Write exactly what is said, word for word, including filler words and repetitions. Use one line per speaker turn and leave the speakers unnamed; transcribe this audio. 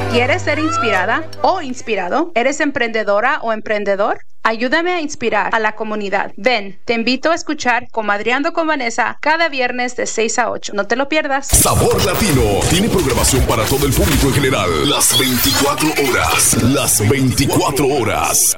¿Quieres ser inspirada o inspirado? ¿Eres emprendedora o emprendedor? Ayúdame a inspirar a la comunidad. Ven, te invito a escuchar Comadreando con Vanessa cada viernes de seis a ocho. No te lo pierdas.
Sabor Latino tiene programación para todo el público en general. Las veinticuatro horas. Las veinticuatro horas.